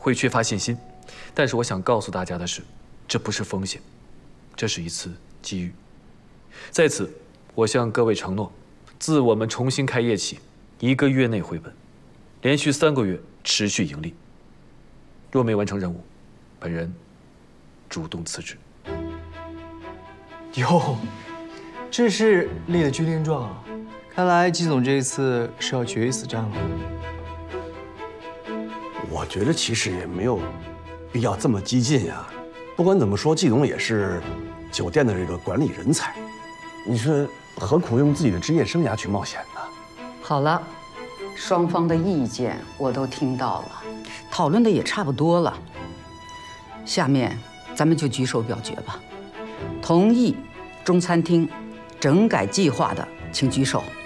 会缺乏信心。但是我想告诉大家的是，这不是风险，这是一次机遇。在此，我向各位承诺，自我们重新开业起，1个月内回本，连续3个月持续盈利。若没完成任务，本人主动辞职。 哟，这是立了军令状啊！看来季总这一次是要决一死战了。 我觉得其实也没有必要这么激进呀。不管怎么说，季总也是酒店的这个管理人才，你说何苦用自己的职业生涯去冒险呢？ 好了，双方的意见我都听到了，讨论的也差不多了。下面咱们就举手表决吧。同意中餐厅整改计划的，请举手。